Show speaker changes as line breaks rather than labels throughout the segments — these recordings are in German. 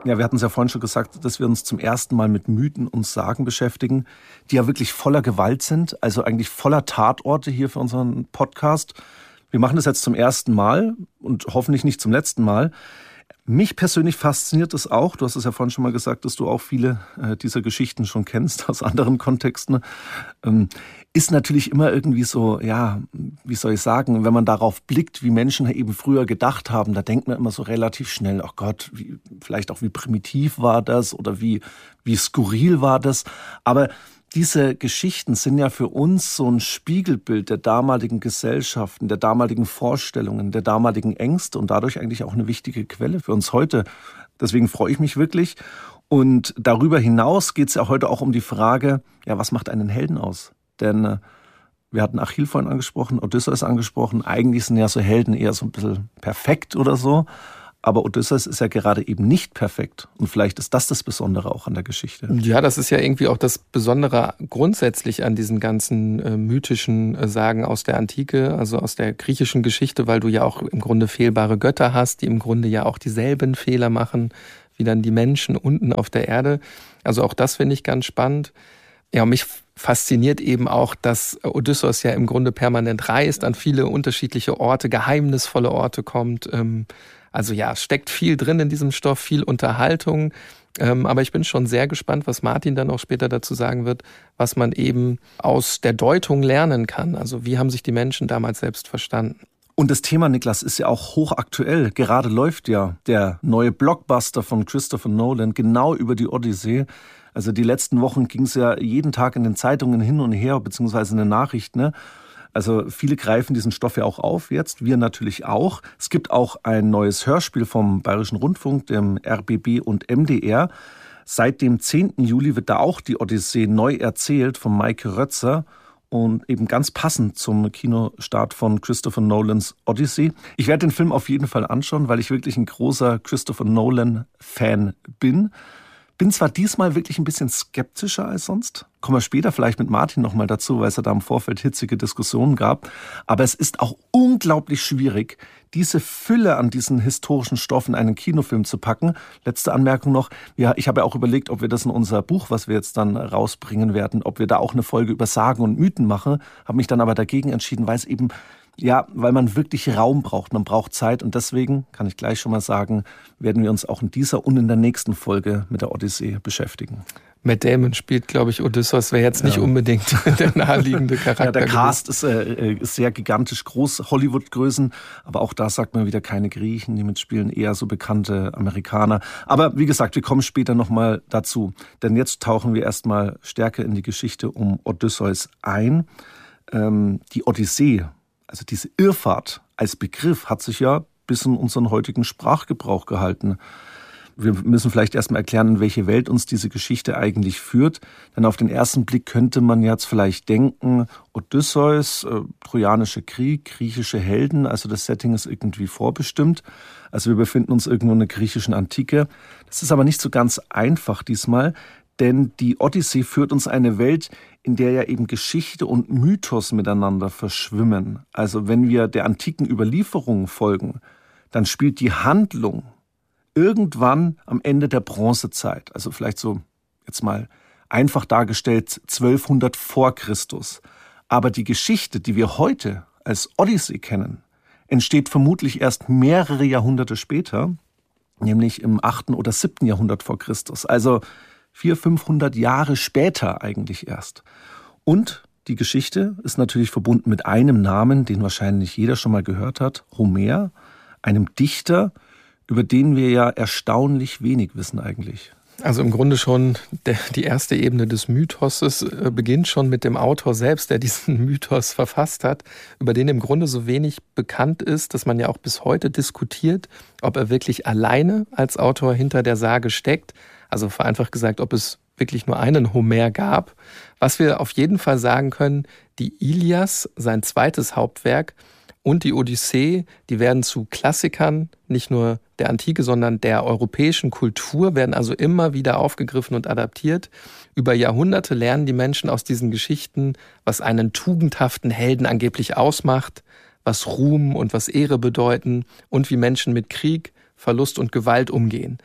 Ja, wir hatten es ja vorhin schon gesagt, dass wir uns zum ersten Mal mit Mythen und Sagen beschäftigen, die ja wirklich voller Gewalt sind, also eigentlich voller Tatorte hier für unseren Podcast. Wir machen das jetzt zum ersten Mal und hoffentlich nicht zum letzten Mal. Mich persönlich fasziniert es auch, du hast es ja vorhin schon mal gesagt, dass du auch viele dieser Geschichten schon kennst aus anderen Kontexten, ist natürlich immer irgendwie so, ja, wie soll ich sagen, wenn man darauf blickt, wie Menschen eben früher gedacht haben, da denkt man immer so relativ schnell, ach Gott, vielleicht auch wie primitiv war das oder wie skurril war das, aber diese Geschichten sind ja für uns so ein Spiegelbild der damaligen Gesellschaften, der damaligen Vorstellungen, der damaligen Ängste und dadurch eigentlich auch eine wichtige Quelle für uns heute. Deswegen freue ich mich wirklich. Und darüber hinaus geht es ja heute auch um die Frage, ja, was macht einen Helden aus? Denn wir hatten Achill vorhin angesprochen, Odysseus angesprochen. Eigentlich sind ja so Helden eher so ein bisschen perfekt oder so. Aber Odysseus ist ja gerade eben nicht perfekt. Und vielleicht ist das Besondere auch an der Geschichte.
Ja, das ist ja irgendwie auch das Besondere grundsätzlich an diesen ganzen mythischen Sagen aus der Antike, also aus der griechischen Geschichte, weil du ja auch im Grunde fehlbare Götter hast, die im Grunde ja auch dieselben Fehler machen, wie dann die Menschen unten auf der Erde. Also auch das finde ich ganz spannend. Ja, und mich fasziniert eben auch, dass Odysseus ja im Grunde permanent reist, an viele unterschiedliche Orte, geheimnisvolle Orte kommt. Also ja, es steckt viel drin in diesem Stoff, viel Unterhaltung. Aber ich bin schon sehr gespannt, was Martin dann auch später dazu sagen wird, was man eben aus der Deutung lernen kann. Also wie haben sich die Menschen damals selbst verstanden?
Und das Thema, Niklas, ist ja auch hochaktuell. Gerade läuft ja der neue Blockbuster von Christopher Nolan genau über die Odyssee. Also die letzten Wochen ging es ja jeden Tag in den Zeitungen hin und her, beziehungsweise in den Nachrichten, ne? Also viele greifen diesen Stoff ja auch auf jetzt, wir natürlich auch. Es gibt auch ein neues Hörspiel vom Bayerischen Rundfunk, dem RBB und MDR. Seit dem 10. Juli wird da auch die Odyssee neu erzählt von Maike Rötzer und eben ganz passend zum Kinostart von Christopher Nolans Odyssey. Ich werde den Film auf jeden Fall anschauen, weil ich wirklich ein großer Christopher Nolan-Fan bin. Bin zwar diesmal wirklich ein bisschen skeptischer als sonst, kommen wir später vielleicht mit Martin nochmal dazu, weil es ja da im Vorfeld hitzige Diskussionen gab, aber es ist auch unglaublich schwierig, diese Fülle an diesen historischen Stoffen in einen Kinofilm zu packen. Letzte Anmerkung noch, ja, ich habe ja auch überlegt, ob wir das in unser Buch, was wir jetzt dann rausbringen werden, ob wir da auch eine Folge über Sagen und Mythen machen, habe mich dann aber dagegen entschieden, weil es eben weil man wirklich Raum braucht, man braucht Zeit und deswegen, kann ich gleich schon mal sagen, werden wir uns auch in dieser und in der nächsten Folge mit der Odyssee beschäftigen.
Matt Damon spielt, glaube ich, Odysseus, wäre jetzt nicht unbedingt der naheliegende Charakter.
Ja, der Cast ist sehr gigantisch groß, Hollywood-Größen, aber auch da sagt man wieder keine Griechen, die mitspielen, eher so bekannte Amerikaner. Aber wie gesagt, wir kommen später nochmal dazu, denn jetzt tauchen wir erstmal stärker in die Geschichte um Odysseus ein. Die Odyssee, also diese Irrfahrt als Begriff hat sich ja bis in unseren heutigen Sprachgebrauch gehalten. Wir müssen vielleicht erstmal erklären, in welche Welt uns diese Geschichte eigentlich führt. Denn auf den ersten Blick könnte man jetzt vielleicht denken, Odysseus, Trojanischer Krieg, griechische Helden, also das Setting ist irgendwie vorbestimmt. Also wir befinden uns irgendwo in der griechischen Antike. Das ist aber nicht so ganz einfach diesmal, denn die Odyssee führt uns eine Welt, in der ja eben Geschichte und Mythos miteinander verschwimmen. Also wenn wir der antiken Überlieferung folgen, dann spielt die Handlung irgendwann am Ende der Bronzezeit, also vielleicht so jetzt mal einfach dargestellt 1200 vor Christus. Aber die Geschichte, die wir heute als Odyssee kennen, entsteht vermutlich erst mehrere Jahrhunderte später, nämlich im 8. oder 7. Jahrhundert vor Christus. Also 400-500 Jahre später eigentlich erst. Und die Geschichte ist natürlich verbunden mit einem Namen, den wahrscheinlich jeder schon mal gehört hat, Homer, einem Dichter, über den wir ja erstaunlich wenig wissen eigentlich.
Also im Grunde schon die erste Ebene des Mythoses beginnt schon mit dem Autor selbst, der diesen Mythos verfasst hat, über den im Grunde so wenig bekannt ist, dass man ja auch bis heute diskutiert, ob er wirklich alleine als Autor hinter der Sage steckt. Also vereinfacht gesagt, ob es wirklich nur einen Homer gab. Was wir auf jeden Fall sagen können, die Ilias, sein zweites Hauptwerk, und die Odyssee, die werden zu Klassikern, nicht nur der Antike, sondern der europäischen Kultur, werden also immer wieder aufgegriffen und adaptiert. Über Jahrhunderte lernen die Menschen aus diesen Geschichten, was einen tugendhaften Helden angeblich ausmacht, was Ruhm und was Ehre bedeuten und wie Menschen mit Krieg, Verlust und Gewalt umgehen.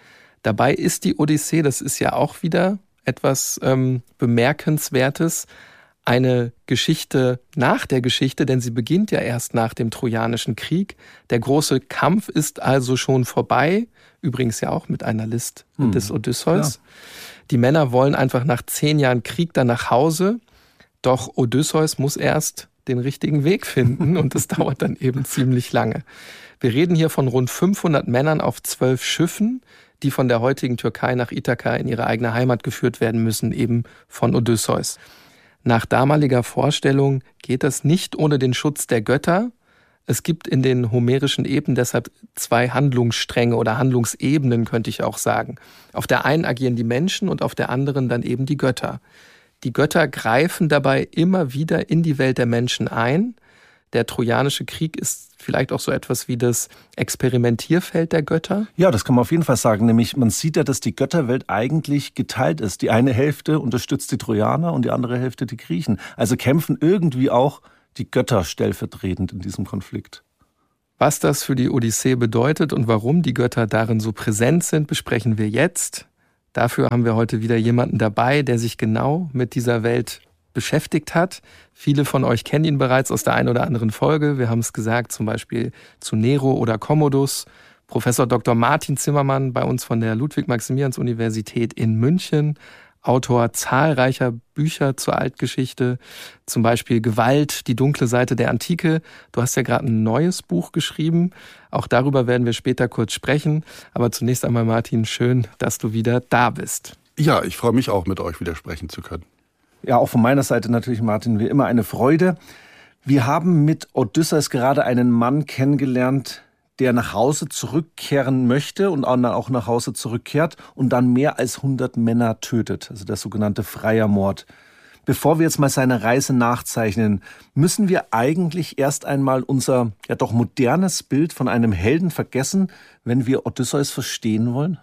Dabei ist die Odyssee, das ist ja auch wieder etwas Bemerkenswertes, eine Geschichte nach der Geschichte, denn sie beginnt ja erst nach dem Trojanischen Krieg. Der große Kampf ist also schon vorbei, übrigens ja auch mit einer List des Odysseus. Ja. Die Männer wollen einfach nach 10 Jahren Krieg dann nach Hause, doch Odysseus muss erst den richtigen Weg finden und das dauert dann eben ziemlich lange. Wir reden hier von rund 500 Männern auf 12 Schiffen, die von der heutigen Türkei nach Ithaka in ihre eigene Heimat geführt werden müssen, eben von Odysseus. Nach damaliger Vorstellung geht das nicht ohne den Schutz der Götter. Es gibt in den homerischen Epen deshalb 2 Handlungsstränge oder Handlungsebenen, könnte ich auch sagen. Auf der einen agieren die Menschen und auf der anderen dann eben die Götter. Die Götter greifen dabei immer wieder in die Welt der Menschen ein. Der Trojanische Krieg ist vielleicht auch so etwas wie das Experimentierfeld der Götter?
Ja, das kann man auf jeden Fall sagen. Nämlich, man sieht ja, dass die Götterwelt eigentlich geteilt ist. Die eine Hälfte unterstützt die Trojaner und die andere Hälfte die Griechen. Also kämpfen irgendwie auch die Götter stellvertretend in diesem Konflikt.
Was das für die Odyssee bedeutet und warum die Götter darin so präsent sind, besprechen wir jetzt. Dafür haben wir heute wieder jemanden dabei, der sich genau mit dieser Welt beschäftigt hat. Viele von euch kennen ihn bereits aus der einen oder anderen Folge. Wir haben es gesagt, zum Beispiel zu Nero oder Commodus. Professor Dr. Martin Zimmermann bei uns von der Ludwig-Maximilians-Universität in München. Autor zahlreicher Bücher zur Altgeschichte, zum Beispiel Gewalt, die dunkle Seite der Antike. Du hast ja gerade ein neues Buch geschrieben. Auch darüber werden wir später kurz sprechen. Aber zunächst einmal, Martin, schön, dass du wieder da bist.
Ja, ich freue mich auch, mit euch wieder sprechen zu können.
Ja, auch von meiner Seite natürlich, Martin, wie immer eine Freude. Wir haben mit Odysseus gerade einen Mann kennengelernt, der nach Hause zurückkehren möchte und auch nach Hause zurückkehrt und dann mehr als 100 Männer tötet, also der sogenannte Freiermord. Bevor wir jetzt mal seine Reise nachzeichnen, müssen wir eigentlich erst einmal unser ja doch modernes Bild von einem Helden vergessen, wenn wir Odysseus verstehen wollen?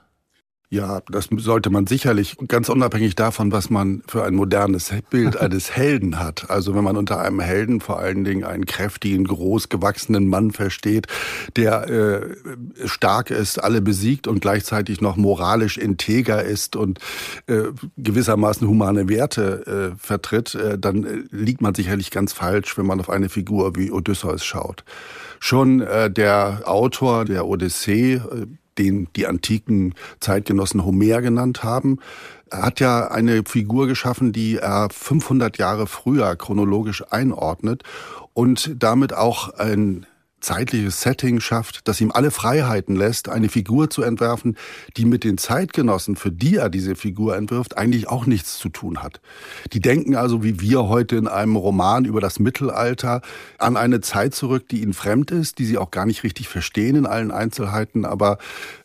Ja, das sollte man sicherlich, ganz unabhängig davon, was man für ein modernes Bild eines Helden hat. Also wenn man unter einem Helden vor allen Dingen einen kräftigen, groß gewachsenen Mann versteht, der stark ist, alle besiegt und gleichzeitig noch moralisch integer ist und gewissermaßen humane Werte vertritt, dann liegt man sicherlich ganz falsch, wenn man auf eine Figur wie Odysseus schaut. Schon der Autor der Odyssee, den die antiken Zeitgenossen Homer genannt haben, hat ja eine Figur geschaffen, die er 500 Jahre früher chronologisch einordnet und damit auch ein zeitliches Setting schafft, das ihm alle Freiheiten lässt, eine Figur zu entwerfen, die mit den Zeitgenossen, für die er diese Figur entwirft, eigentlich auch nichts zu tun hat. Die denken also, wie wir heute in einem Roman über das Mittelalter, an eine Zeit zurück, die ihnen fremd ist, die sie auch gar nicht richtig verstehen in allen Einzelheiten, aber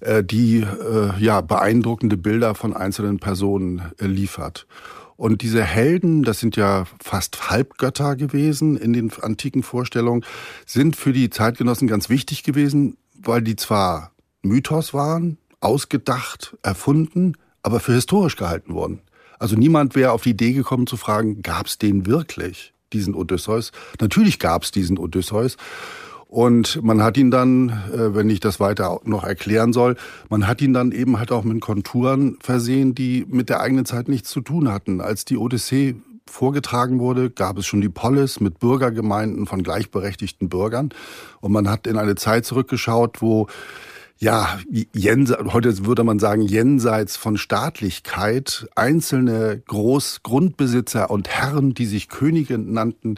die beeindruckende Bilder von einzelnen Personen liefert. Und diese Helden, das sind ja fast Halbgötter gewesen in den antiken Vorstellungen, sind für die Zeitgenossen ganz wichtig gewesen, weil die zwar Mythos waren, ausgedacht, erfunden, aber für historisch gehalten wurden. Also niemand wäre auf die Idee gekommen zu fragen, gab es den wirklich, diesen Odysseus? Natürlich gab es diesen Odysseus. Und man hat ihn dann, wenn ich das weiter noch erklären soll, man hat ihn dann eben halt auch mit Konturen versehen, die mit der eigenen Zeit nichts zu tun hatten. Als die Odyssee vorgetragen wurde, gab es schon die Polis mit Bürgergemeinden von gleichberechtigten Bürgern. Und man hat in eine Zeit zurückgeschaut, wo, ja, heute würde man sagen, jenseits von Staatlichkeit, einzelne Großgrundbesitzer und Herren, die sich Könige nannten,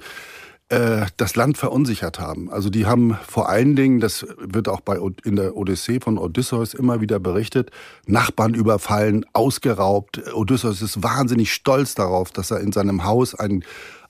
das Land verunsichert haben. Also die haben vor allen Dingen, das wird auch in der Odyssee von Odysseus immer wieder berichtet, Nachbarn überfallen, ausgeraubt. Odysseus ist wahnsinnig stolz darauf, dass er in seinem Haus ein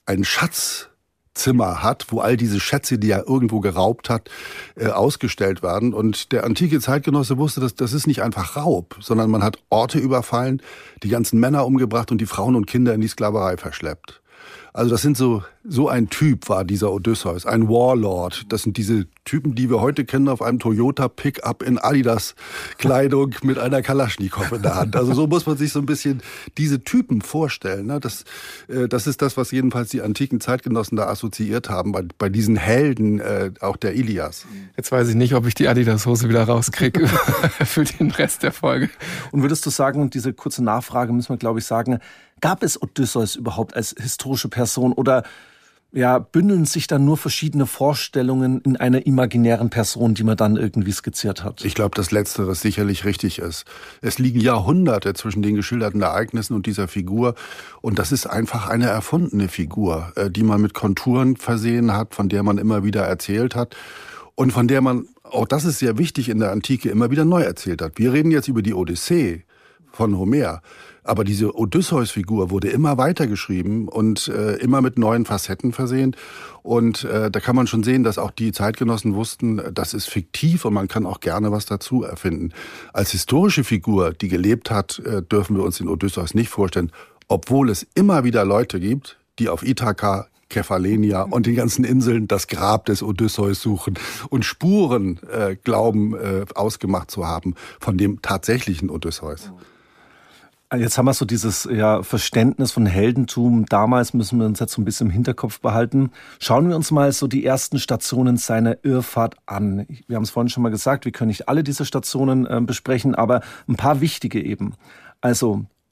Schatzzimmer hat, wo all diese Schätze, die er irgendwo geraubt hat, ausgestellt werden. Und der antike Zeitgenosse wusste, dass das ist nicht einfach Raub, sondern man hat Orte überfallen, die ganzen Männer umgebracht und die Frauen und Kinder in die Sklaverei verschleppt. Also das sind so ein Typ war dieser Odysseus, ein Warlord. Das sind diese Typen, die wir heute kennen auf einem Toyota Pickup in Adidas Kleidung mit einer Kalaschnikow in der Hand. Also so muss man sich so ein bisschen diese Typen vorstellen. Ne? Das ist das, was jedenfalls die antiken Zeitgenossen da assoziiert haben bei diesen Helden, auch der Ilias.
Jetzt weiß ich nicht, ob ich die Adidas-Hose wieder rauskriege für den Rest der Folge.
Und würdest du sagen, und diese kurze Nachfrage müssen wir, glaube ich, sagen, gab es Odysseus überhaupt als historische Person oder bündeln sich dann nur verschiedene Vorstellungen in einer imaginären Person, die man dann irgendwie skizziert hat?
Ich glaube, dass Letzteres sicherlich richtig ist. Es liegen Jahrhunderte zwischen den geschilderten Ereignissen und dieser Figur. Und das ist einfach eine erfundene Figur, die man mit Konturen versehen hat, von der man immer wieder erzählt hat und von der man, auch das ist sehr wichtig in der Antike, immer wieder neu erzählt hat. Wir reden jetzt über die Odyssee von Homer. Aber diese Odysseus-Figur wurde immer weitergeschrieben und immer mit neuen Facetten versehen. Und da kann man schon sehen, dass auch die Zeitgenossen wussten, das ist fiktiv und man kann auch gerne was dazu erfinden. Als historische Figur, die gelebt hat, dürfen wir uns den Odysseus nicht vorstellen, obwohl es immer wieder Leute gibt, die auf Ithaka, Kephallenia und den ganzen Inseln das Grab des Odysseus suchen und Spuren glauben ausgemacht zu haben von dem tatsächlichen Odysseus.
Jetzt haben wir so dieses Verständnis von Heldentum. Damals müssen wir uns jetzt so ein bisschen im Hinterkopf behalten. Schauen wir uns mal so die ersten Stationen seiner Irrfahrt an. Wir haben es vorhin schon mal gesagt, wir können nicht alle diese Stationen besprechen, aber ein paar wichtige eben. Also